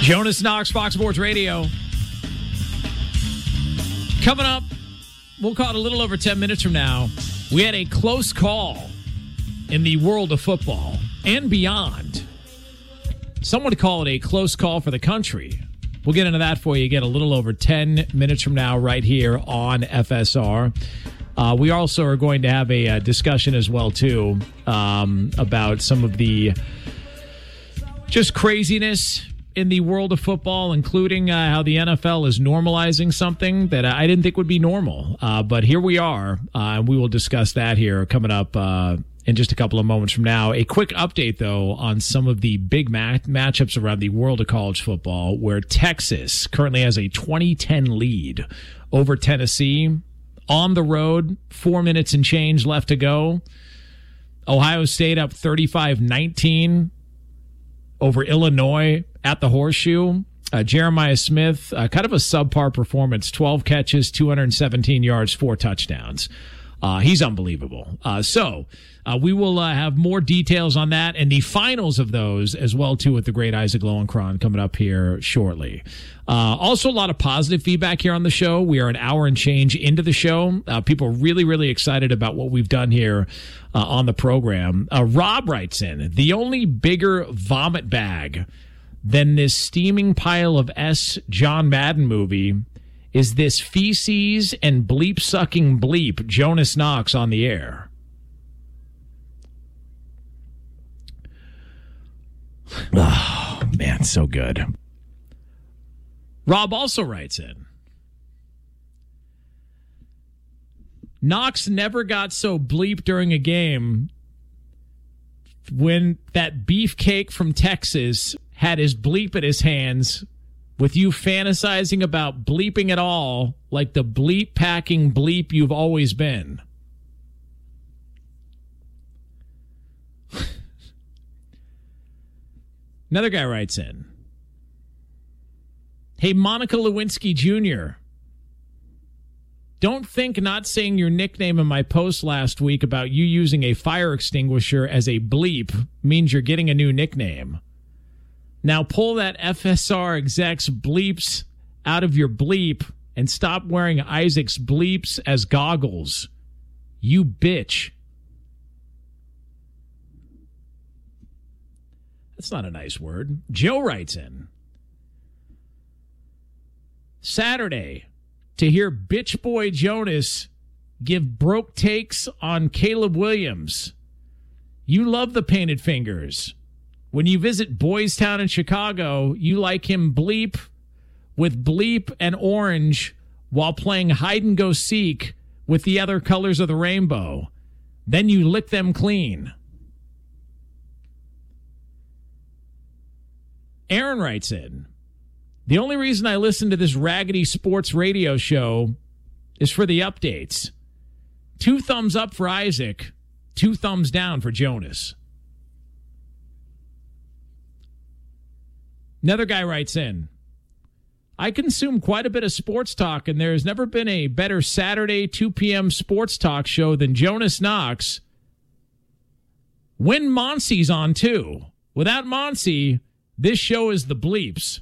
Jonas Knox, Fox Sports Radio. Coming up, we'll call it a little over 10 minutes from now. We had a close call in the world of football and beyond. Some would call it a close call for the country. We'll get into that for you again a little over 10 minutes from now right here on FSR. We also are going to have a discussion as well, too, about some of the just craziness in the world of football, including how the NFL is normalizing something that I didn't think would be normal. But here we are, and we will discuss that here coming up in just a couple of moments from now. A quick update, though, on some of the big matchups around the world of college football, where Texas currently has a 20-10 lead over Tennessee. On the road, 4 minutes and change left to go. Ohio State up 35-19 over Illinois at the Horseshoe. Jeremiah Smith, kind of a subpar performance, 12 catches, 217 yards, 4 touchdowns. He's unbelievable. So we will have more details on that and the finals of those as well, too, with the great Isaac Lowenkron coming up here shortly. Also, a lot of positive feedback here on the show. We are an hour and change into the show. People are really, really excited about what we've done here on the program. Rob writes in, the only bigger vomit bag than this steaming pile of John Madden movie is this feces and bleep-sucking bleep Jonas Knox on the air. Oh, man, so good. Rob also writes in, Knox never got so bleep during a game when that beefcake from Texas had his bleep in his hands with you fantasizing about bleeping it all like the bleep-packing bleep you've always been. Another guy writes in, hey, Monica Lewinsky Jr., don't think not saying your nickname in my post last week about you using a fire extinguisher as a bleep means you're getting a new nickname. Now pull that FSR exec's bleeps out of your bleep and stop wearing Isaac's bleeps as goggles. You bitch. That's not a nice word. Joe writes in, Saturday, to hear bitch boy Jonas give broke takes on Caleb Williams. You love the painted fingers. When you visit Boys Town in Chicago, you like him bleep with bleep and orange while playing hide and go seek with the other colors of the rainbow. Then you lick them clean. Aaron writes in, the only reason I listen to this raggedy sports radio show is for the updates. 2 thumbs up for Isaac, 2 thumbs down for Jonas. Another guy writes in, I consume quite a bit of sports talk, and there has never been a better Saturday 2 p.m. sports talk show than Jonas Knox. When Monsie's on, too. Without Monsie, this show is the bleeps.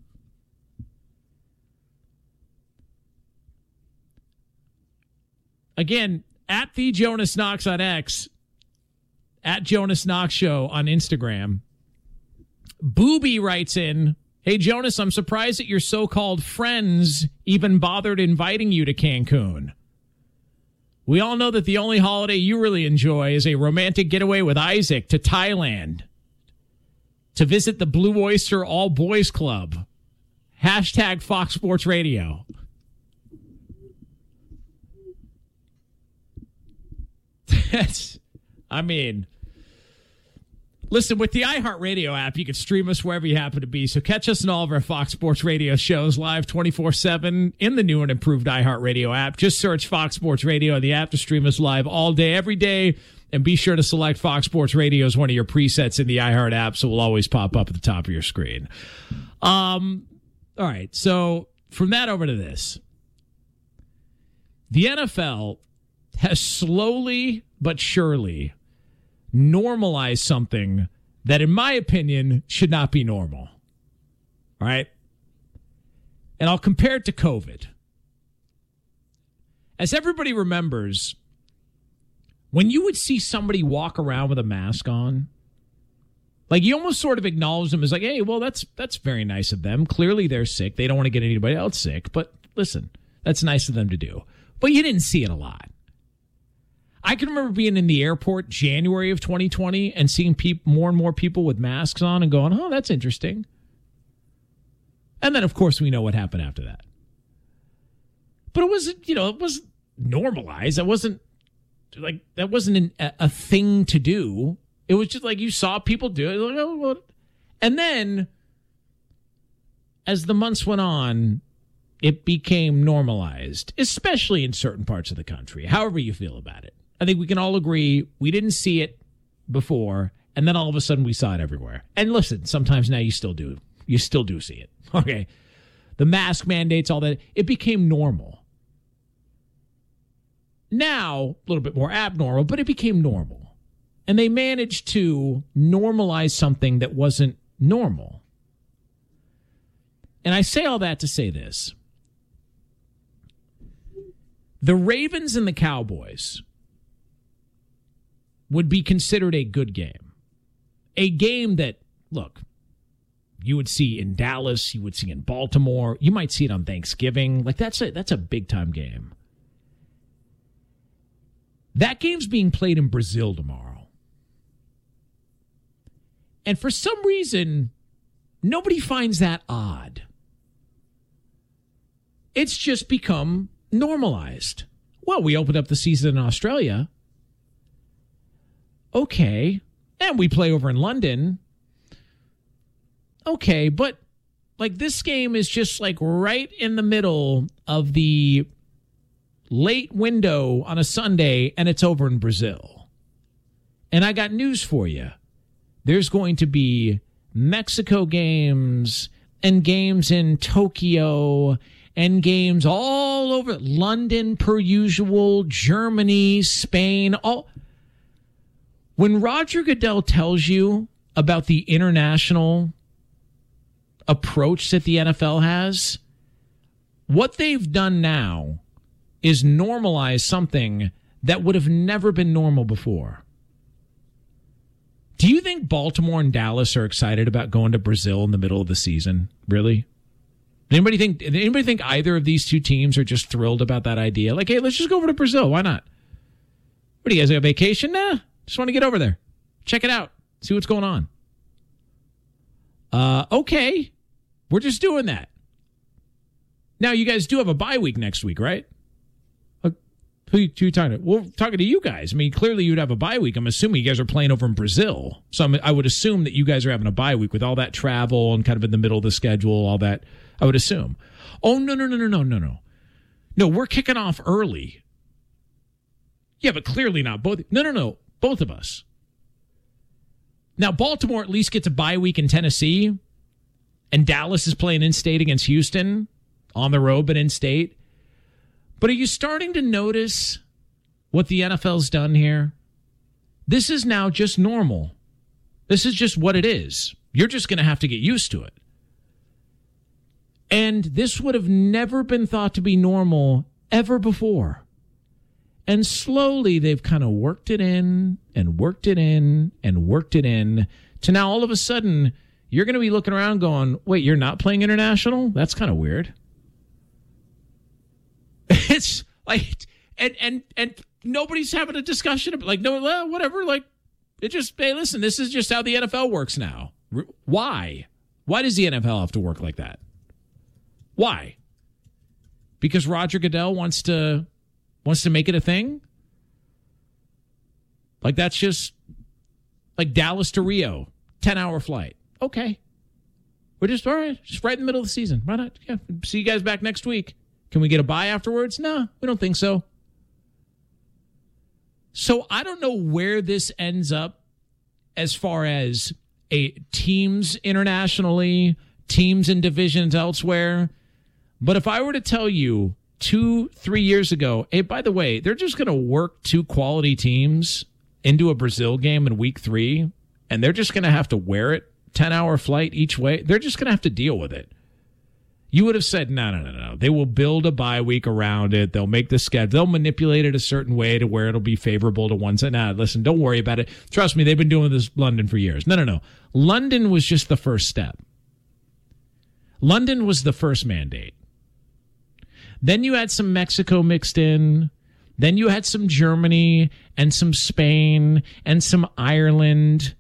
Again, at the Jonas Knox on X, at Jonas Knox Show on Instagram. Booby writes in, hey, Jonas, I'm surprised that your so-called friends even bothered inviting you to Cancun. We all know that the only holiday you really enjoy is a romantic getaway with Isaac to Thailand to visit the Blue Oyster All Boys Club. Hashtag Fox Sports Radio. Listen, with the iHeartRadio app, you can stream us wherever you happen to be. So catch us in all of our Fox Sports Radio shows live 24/7 in the new and improved iHeartRadio app. Just search Fox Sports Radio on the app to stream us live all day, every day. And be sure to select Fox Sports Radio as one of your presets in the iHeart app, so it will always pop up at the top of your screen. All right, so from that over to this. The NFL has slowly but surely normalized something that, in my opinion, should not be normal. All right. And I'll compare it to COVID. As everybody remembers, when you would see somebody walk around with a mask on, like you almost sort of acknowledge them as like, hey, well, that's very nice of them. Clearly they're sick. They don't want to get anybody else sick. But listen, that's nice of them to do. But you didn't see it a lot. I can remember being in the airport January of 2020 and seeing more and more people with masks on and going, oh, that's interesting. And then, of course, we know what happened after that. But it wasn't, it wasn't normalized. That wasn't a thing to do. It was just like you saw people do it. Like, oh, what? And then, as the months went on, it became normalized, especially in certain parts of the country, however you feel about it. I think we can all agree we didn't see it before, and then all of a sudden we saw it everywhere. And listen, sometimes now you still do. You still do see it. Okay. The mask mandates, all that, it became normal. Now, a little bit more abnormal, but it became normal. And they managed to normalize something that wasn't normal. And I say all that to say this. The Ravens and the Cowboys would be considered a good game. A game that, look, you would see in Dallas, you would see in Baltimore, you might see it on Thanksgiving. Like that's a big-time game. That game's being played in Brazil tomorrow. And for some reason, nobody finds that odd. It's just become normalized. Well, we opened up the season in Australia. Okay. And we play over in London. Okay, but like this game is just like right in the middle of the late window on a Sunday, and it's over in Brazil. And I got news for you. There's going to be Mexico games and games in Tokyo and games all over London per usual, Germany, Spain, all. When Roger Goodell tells you about the international approach that the NFL has, what they've done now is normalize something that would have never been normal before. Do you think Baltimore and Dallas are excited about going to Brazil in the middle of the season? Really? Did anybody think either of these two teams are just thrilled about that idea? Like, hey, let's just go over to Brazil. Why not? What do you guys have, a vacation? Nah, just want to get over there. Check it out. See what's going on. Okay. We're just doing that. Now, you guys do have a bye week next week, right? Who are you talking to? Well, talking to you guys. I mean, clearly you'd have a bye week. I'm assuming you guys are playing over in Brazil. So I would assume that you guys are having a bye week with all that travel and kind of in the middle of the schedule, all that. I would assume. Oh, no. No, we're kicking off early. Yeah, but clearly not both. No. Both of us. Now, Baltimore at least gets a bye week in Tennessee, and Dallas is playing in-state against Houston, on the road but in-state. But are you starting to notice what the NFL's done here? This is now just normal. This is just what it is. You're just going to have to get used to it. And this would have never been thought to be normal ever before. And slowly they've kind of worked it in and worked it in and worked it in to now all of a sudden you're going to be looking around going, wait, you're not playing international? That's kind of weird. It's like, and nobody's having a discussion about, like, no, whatever. Like, it just, hey, listen, this is just how the NFL works now. Why? Why does the NFL have to work like that? Why? Because Roger Goodell wants to make it a thing? Like, that's just like Dallas to Rio, 10-hour flight. Okay. We're just, all right, just right in the middle of the season. Why not? Yeah, see you guys back next week. Can we get a bye afterwards? No, we don't think so. So I don't know where this ends up as far as teams internationally, teams in divisions elsewhere. But if I were to tell you 2-3 years ago, hey, by the way, they're just going to work two quality teams into a Brazil game in week 3, and they're just going to have to wear it 10-hour flight each way. They're just going to have to deal with it. You would have said, no. They will build a bye week around it. They'll make the schedule. They'll manipulate it a certain way to where it'll be favorable to one side. Listen, don't worry about it. Trust me, they've been doing this London for years. No. London was just the first step. London was the first mandate. Then you had some Mexico mixed in. Then you had some Germany and some Spain and some Ireland.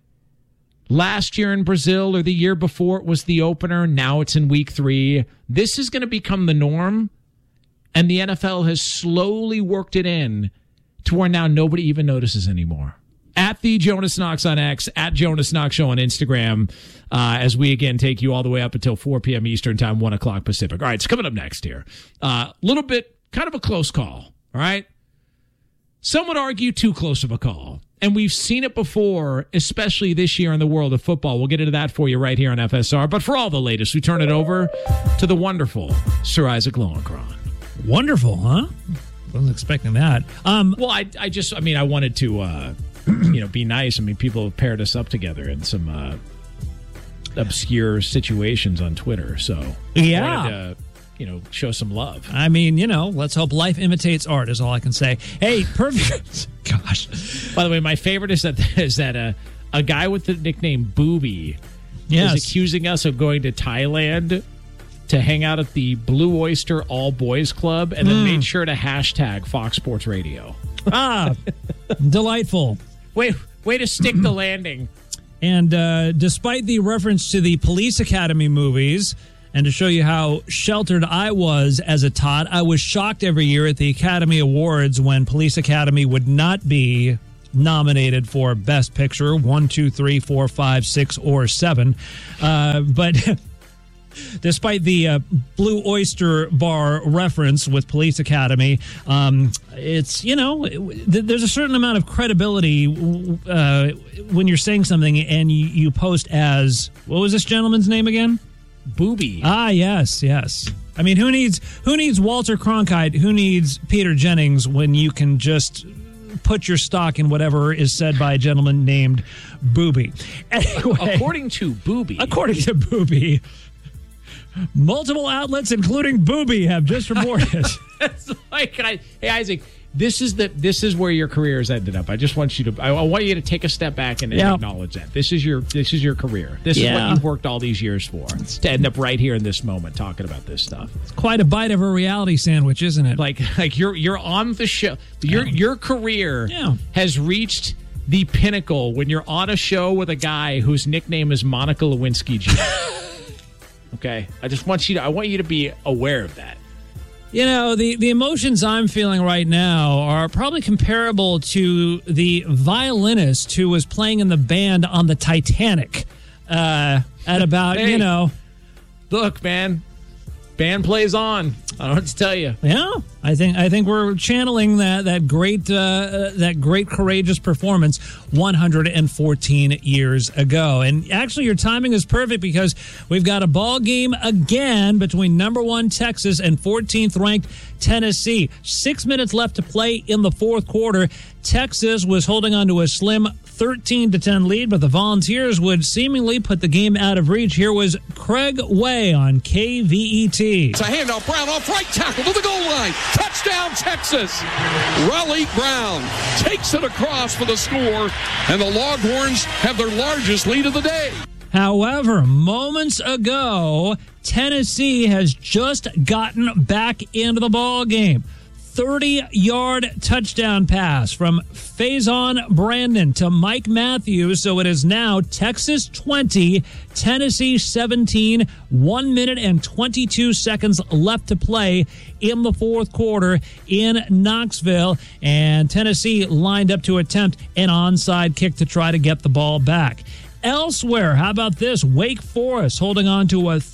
Last year in Brazil or the year before it was the opener. Now it's in week 3. This is going to become the norm. And the NFL has slowly worked it in to where now nobody even notices anymore. At the Jonas Knox on X, at Jonas Knox Show on Instagram, as we again take you all the way up until 4 p.m. Eastern Time, 1 o'clock Pacific. All right, it's coming up next here. Little bit, kind of a close call, all right? Some would argue too close of a call. And we've seen it before, especially this year in the world of football. We'll get into that for you right here on FSR. But for all the latest, we turn it over to the wonderful Sir Isaac Lowenkron. Wonderful, huh? Wasn't expecting that. Well, I wanted to, be nice. I mean, people have paired us up together in some obscure situations on Twitter. So yeah. I wanted to, show some love. I mean, let's hope life imitates art is all I can say. Hey, perfect. Gosh. By the way, my favorite is that a guy with the nickname Booby is accusing us of going to Thailand to hang out at the Blue Oyster All Boys Club and then made sure to hashtag Fox Sports Radio. Delightful. Way to stick the landing. And despite the reference to the Police Academy movies, and to show you how sheltered I was as a tot, I was shocked every year at the Academy Awards when Police Academy would not be nominated for Best Picture 1, 2, 3, 4, 5, 6, or 7. But despite the Blue Oyster Bar reference with Police Academy, it's, there's a certain amount of credibility when you're saying something and you post as, what was this gentleman's name again? Booby. Yes. I mean, who needs Walter Cronkite? Who needs Peter Jennings when you can just put your stock in whatever is said by a gentleman named Booby? Anyway, according to Booby, multiple outlets, including Booby, have just reported. Hey, Isaac, this is where your career has ended up. I just want you to. I want you to take a step back and acknowledge that this is your career. This is what you've worked all these years for, to end up right here in this moment talking about this stuff. It's quite a bite of a reality sandwich, isn't it? Like you're on the show. Your career has reached the pinnacle when you're on a show with a guy whose nickname is Monica Lewinsky Jr. Okay, I want you to be aware of that. The emotions I'm feeling right now are probably comparable to the violinist who was playing in the band on the Titanic at about, Look, man, band plays on. I don't know what to tell you. Yeah, I think we're channeling that great courageous performance 114 years ago. And actually, your timing is perfect because we've got a ball game again between number 1 Texas and 14th ranked Tennessee. 6 minutes left to play in the fourth quarter. Texas was holding on to a slim 13-10 lead, but the Volunteers would seemingly put the game out of reach. Here was Craig Way on KVET. It's a handoff. Brown off right tackle to the goal line. Touchdown, Texas. Raleigh Brown takes it across for the score, and the Longhorns have their largest lead of the day. However, moments ago, Tennessee has just gotten back into the ball game. 30-yard touchdown pass from Faison Brandon to Mike Matthews. So it is now Texas 20, Tennessee 17, 1 minute and 22 seconds left to play in the fourth quarter in Knoxville. And Tennessee lined up to attempt an onside kick to try to get the ball back. Elsewhere, how about this? Wake Forest holding on to a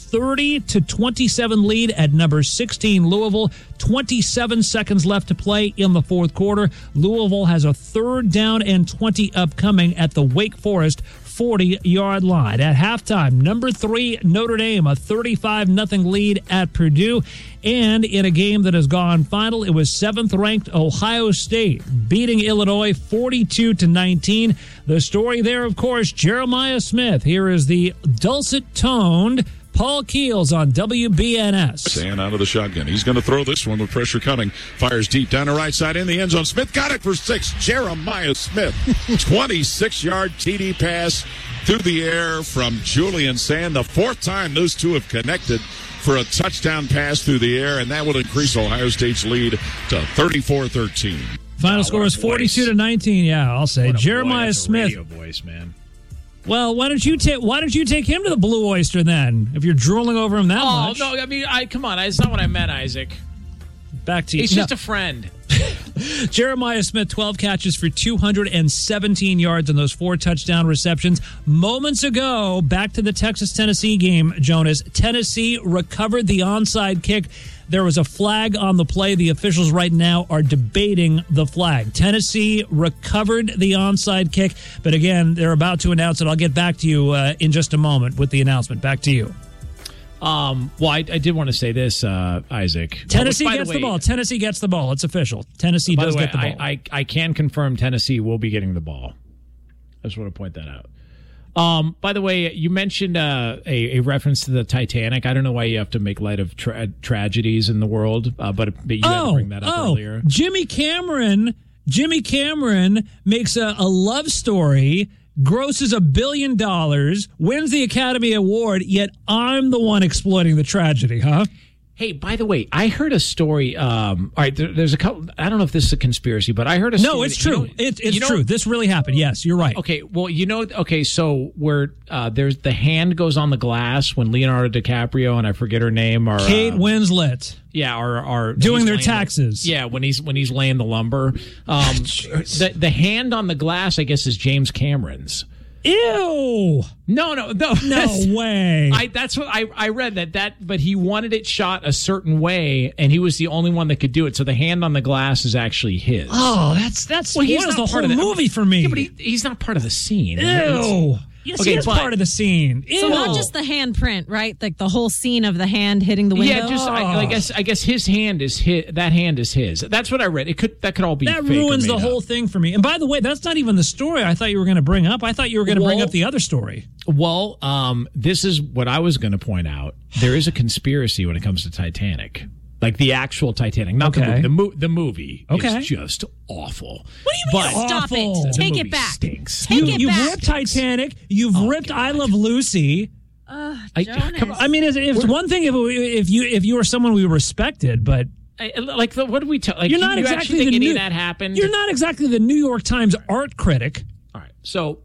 30-27 lead at number 16 Louisville. 27 seconds left to play in the fourth quarter. Louisville has a 3rd down and 20 upcoming at the Wake Forest 40-yard line. At halftime, number 3 Notre Dame, a 35-0 lead at Purdue. And in a game that has gone final, it was 7th-ranked Ohio State beating Illinois 42-19. The story there, of course, Jeremiah Smith. Here is the dulcet-toned Paul Keels on WBNS. Sand out of the shotgun. He's going to throw this one with pressure coming. Fires deep down the right side in the end zone. Smith got it for 6. Jeremiah Smith. 26-yard TD pass through the air from Julian Sand. The 4th time those two have connected for a touchdown pass through the air, and that will increase Ohio State's lead to 34-13. Final score is 42-19. Yeah, I'll say Jeremiah Smith. Radio voice, man. Well, why don't you take him to the Blue Oyster then? If you're drooling over him that much. Oh no, I mean, come on, that's not what I meant, Isaac. Back to you. He's just a friend. Jeremiah Smith, 12 catches for 217 yards on those 4 touchdown receptions. Moments ago, back to the Texas-Tennessee game, Jonas. Tennessee recovered the onside kick. There was a flag on the play. The officials right now are debating the flag. Tennessee recovered the onside kick, but again, they're about to announce it. I'll get back to you in just a moment with the announcement. Back to you. Well, I did want to say this, Isaac. Tennessee gets the ball. Tennessee gets the ball. It's official. Tennessee does get the ball. I can confirm Tennessee will be getting the ball. I just want to point that out. By the way, you mentioned a reference to the Titanic. I don't know why you have to make light of tragedies in the world, but you had to bring that up earlier. Jimmy Cameron makes a love story, grosses $1 billion, wins the Academy Award, yet I'm the one exploiting the tragedy, huh? Hey, by the way, I heard a story. All right, there's a couple. I don't know if this is a conspiracy, but I heard a story. No, it's true. It's true. This really happened. Yes, you're right. Okay, well, so where there's the hand goes on the glass when Leonardo DiCaprio and I forget her name are Kate Winslet. Yeah, are doing their taxes. When he's laying the lumber. The hand on the glass, I guess, is James Cameron's. Ew! No way. That's what I read that, but he wanted it shot a certain way, and he was the only one that could do it. So the hand on the glass is actually his. Oh, that's he's not the whole movie for me. Yeah, but he's not part of the scene. Ew. Yes, he is part of the scene. Ew. So not just the handprint, right? Like the whole scene of the hand hitting the window. Yeah, I guess his hand is his. That hand is his. That's what I read. That could all be. That fake ruins or the made whole up. thing for me. And by the way, that's not even the story I thought you were going to bring up. I thought you were going to bring up the other story. Well, this is what I was going to point out. There is a conspiracy when it comes to Titanic. Like the actual Titanic, not the movie. The movie is just awful. What do you mean? Stop it! Take it back. Stinks. You've ripped Titanic. You've ripped I Love Lucy. Jonas. I mean, it's one thing if you were someone we respected, but what do we tell? Like, you're not exactly think any of that happened. You're not exactly the New York Times art critic. All right. So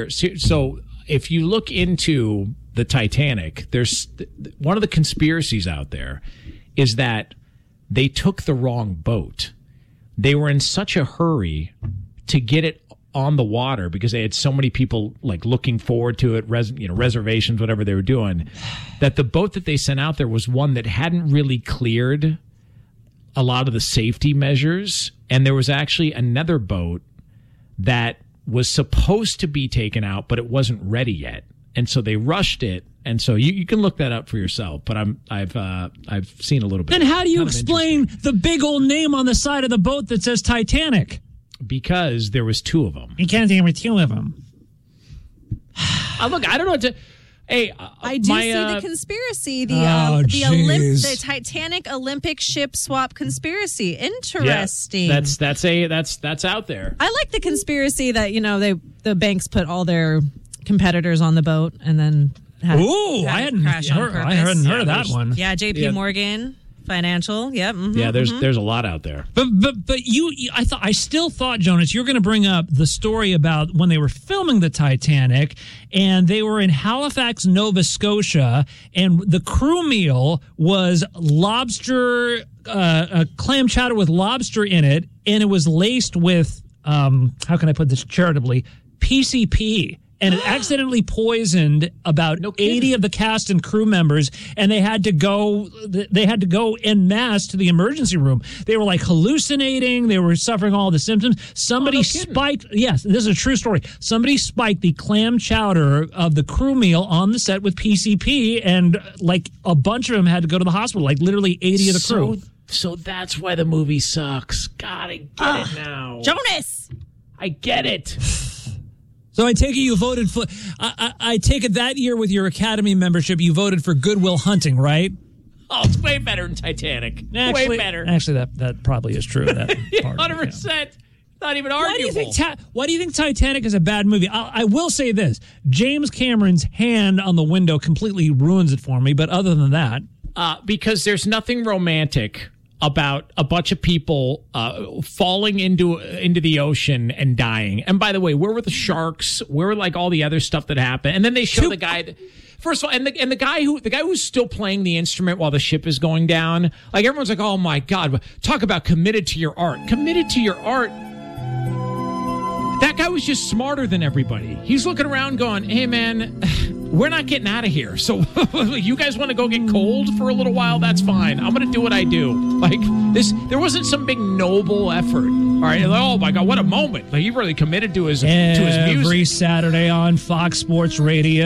if you look into the Titanic, there's one of the conspiracies out there is that they took the wrong boat. They were in such a hurry to get it on the water because they had so many people like looking forward to it, reservations, whatever they were doing, that the boat that they sent out there was one that hadn't really cleared a lot of the safety measures. And there was actually another boat that was supposed to be taken out, but it wasn't ready yet. And so they rushed it. And so you can look that up for yourself, but I've seen a little bit. Then how do you explain the big old name on the side of the boat that says Titanic? Because there was 2 of them. You can't think there were 2 of them. Look, I don't know what to. Hey, I do see the conspiracy. The Titanic Olympic ship swap conspiracy. Interesting. Yeah, that's out there. I like the conspiracy that the banks put all their competitors on the boat and then I hadn't heard of that one. Yeah, JP Morgan Financial. Yep. Mm-hmm, yeah, there's a lot out there. But I still thought, Jonas, you're going to bring up the story about when they were filming the Titanic and they were in Halifax, Nova Scotia, and the crew meal was lobster, clam chowder with lobster in it, and it was laced with how can I put this charitably, PCP. and it accidentally poisoned about 80 of the cast and crew members, and they had to go en masse to the emergency room. They were like hallucinating. They were suffering all the symptoms. Somebody spiked. Yes, this is a true story. Somebody spiked the clam chowder of the crew meal on the set with PCP, and like a bunch of them had to go to the hospital. Like literally 80 of the crew. So that's why the movie sucks. God, I get it now. Jonas! I get it. So I take it you voted for... I take it that year with your Academy membership, you voted for Good Will Hunting, right? Oh, it's way better than Titanic. Actually, way better. Actually, that probably is true. That 100%. Not even arguable. Why do you think Titanic is a bad movie? I will say this. James Cameron's hand on the window completely ruins it for me, but other than that... because there's nothing romantic about a bunch of people falling into the ocean and dying. And by the way, where were the sharks? Where were like all the other stuff that happened? And then they show the guy. First of all, and the guy who's still playing the instrument while the ship is going down. Like everyone's like, oh my God, talk about committed to your art. Committed to your art. That guy was just smarter than everybody. He's looking around going, hey man, we're not getting out of here. So you guys want to go get cold for a little while? That's fine. I'm going to do what I do. Like this, there wasn't some big noble effort. All right. Oh my God, what a moment. Like he really committed to his music. Every Saturday on Fox Sports Radio.